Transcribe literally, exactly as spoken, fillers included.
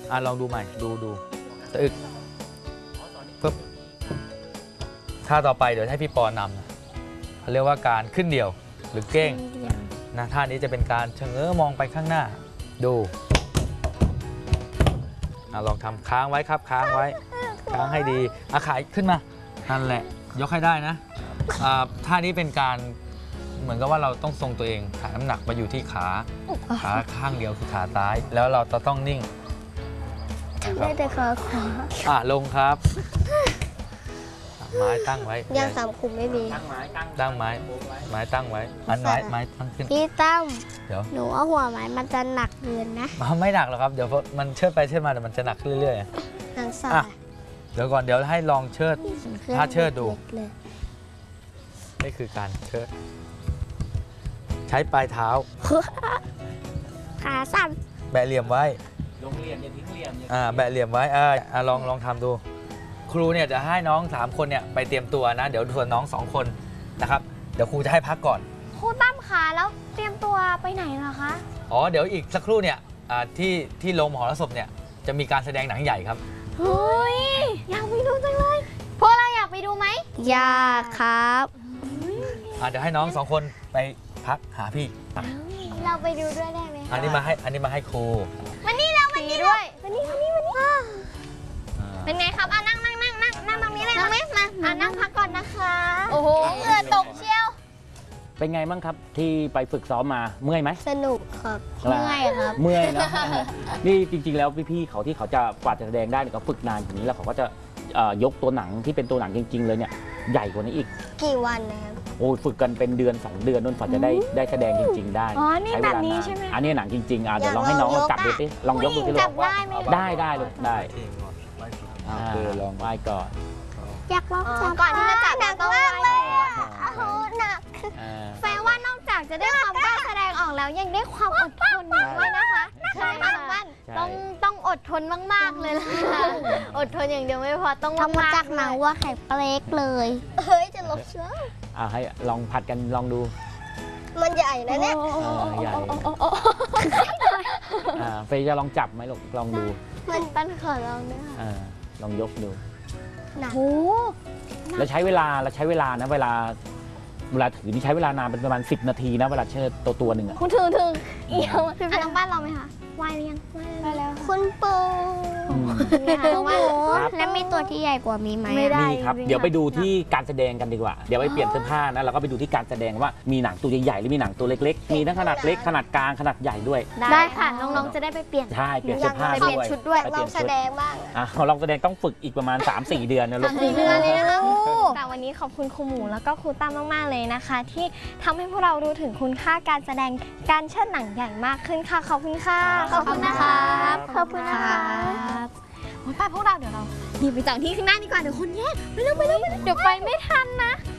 อ่ะลองดูใหม่ดูดูสะอึกปึ๊บท่าต่อไปเดี๋ยวให้พี่ปอนำเขาเรียกว่าการขึ้นเดี่ยวหรือเก้งนะท่านี้จะเป็นการชะเง้อมองไปข้างหน้าดูอ่ะลองทำค้างไว้ครับค้างไว้ค้างให้ดีอาขายขึ้นมานั่นแหละยกให้ได้นะท่านี้เป็นการเหมือนกับว่าเราต้องทรงตัวเองขาน้ำหนักมาอยู่ที่ขาขาข้างเดียวคือขาซ้ายแล้วเราจะต้องนิ่งได้แต่ขาขวาอ่ะลงครับไม้ตั้งไว้ยางสามขุมไม่มีตั้งไม้ตั้งไม้ไม้ตั้งไว้อันไม้ไม้ตั้งขึ้นพี่ตั้มเดี๋ยวหนูเอาหัวไม้มันจะหนักเกินนะไม่หนักหรอกครับเดี๋ยวมันเชิดไปเชิดมาเดี๋ยวมันจะหนักขึ้นเรื่อยๆทางซ้ายเดี๋ยวก่อนเดี๋ยวให้ลองเชิดถ้าเชิดดูนี่คือการเชิดใช้ปลายเท้าขาสั้นแบะเหลี่ยมไว้ลงเหลี่ยมอย่าทิ้งเหลี่ยมอ่าแบะเหลี่ยมไว้อ่าลองลองทำดูครูเนี่ยจะให้น้องสามคนเนี่ยไปเตรียมตัวนะเดี๋ยวส่วนน้องสองคนนะครับเดี๋ยวครูจะให้พักก่อนครูตั้มขาแล้วเตรียมตัวไปไหนเหรอคะอ๋อเดี๋ยวอีกสักครู่เนี่ยที่ที่โรงมหรสพเนี่ยจะมีการแสดงหนังใหญ่ครับเฮ้ยอยากไปดูจังเลยพวกเราอยากไปดูไหมอยากครับเดี๋ยวให้น้องสองคนไปพักหาพี่เราไปดูด้วยได้ไหมอันนี้มาให้อันนี้มาให้ครูวันนี้เราวันนี้ด้วยวันนี้วันนี้วันนี้เป็นไงครับอ่ะนั่งนั่งนั่งนั่งนั่งตรงนี้เลยนั่งไหมมาอ่ะนั่งพักก่อนนะคะโอ้โหเหงื่อตกเชียวเป็นไงบ้างครับที่ไปฝึกซ้อมมาเมื่อยไหมสนุกครับเมื่อยครับเมื่อยนะนี่จริงๆแล้วพี่ๆเขาที่เขาจะกว่าจะแสดงได้เนี่ยเขาฝึกนานอย่างนี้แล้วเขาก็จะยกตัวหนังที่เป็นตัวหนังจริงๆเลยเนี่ยใหญ่กว่านี้อีกกี่วันนะครับโอ้ฝึกกันเป็นเดือนสองเดือนนู่นฝ่าจะได้ได้แสดงจริงๆได้อ๋อนี่แบบนี้ใช่ไหมอันนี้หนังจริงๆอ่ะเดี๋ยวลองให้น้องจับดูสิลองยกดูสิลูกได้ได้ลูกได้ลองไหว้ก่อนอยากลองจับก่อนที่จะจับหนักต้องไหว้เลยหนักแปลว่านอกจากจะได้ความกล้าแสดงออกแล้วยังได้ความอดทนด้วยนะคะใช่ค่ะบ้านต้องต้องอดทนมากๆเลยล่ะอดทนอย่างเดียวไม่พอต้องทำมาจากหนังวัวไข่เปลกเลยเฮ้ยจะลบเชื้ออ่าให้ลองผัดกันลองดูมันใหญ่นะเนี่ยใหญ่เฟย์จะลองจับไหมลองลองดูมันตั้นขอลองด้วยค่ะลองยกดูโอ้แล้วใช้เวลาแล้วใช้เวลานะเวลาเวลาถือนี่ใช้เวลานานเป็นประมาณสิบนาทีนะเวลาเชิดตัวตัวหนึ่งอ่ะคุณถือถือเอี่ยวคือเป็นน้องบ้านเราไหมคะไหวหรือยังไหวแล้วคุณปูแล้วมีตัวที่ใหญ่กว่ามีไหมมีครับเดี๋ยวไปดูที่การแสดงกันดีกว่าเดี๋ยวไปเปลี่ยนเสื้อผ้านะแล้วก็ไปดูที่การแสดงว่ามีหนังตัวใหญ่ๆหรือมีหนังตัวเล็กๆมีทั้งขนาดเล็กขนาดกลางขนาดใหญ่ด้วยได้ค่ะน้องๆจะได้ไปเปลี่ยนใช่เปลี่ยนเสื้อผ้าด้วยเปลี่ยนชุดด้วยลองแสดงบ้างอ่ะลองแสดงต้องฝึกอีกประมาณ สามสี่ เดือนนะลูกสี่เดือนเลยนะคะแต่วันนี้ขอบคุณครูหมูแล้วก็ครูตั้มมากๆเลยนะคะที่ทำให้พวกเรารู้ถึงคุณค่าการแสดงการเชิดหนังใหญ่มากขึ้นค่ะขอบคุณค่ะขอบคุณนะคะขอบคุณนะคะไปพวกเราเดี๋ยวเราหนีไปจองที่ข้างหน้าดีกว่าเดี๋ยวคนแย่ไปเร็วไปเร็วเดี๋ยวไปไม่ทันนะ